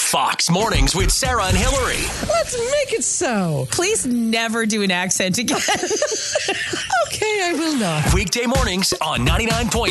Fox Mornings with Sarah and Hillary. Let's make it so. Please never do an accent again. Okay, I will not. Weekday mornings on 99.9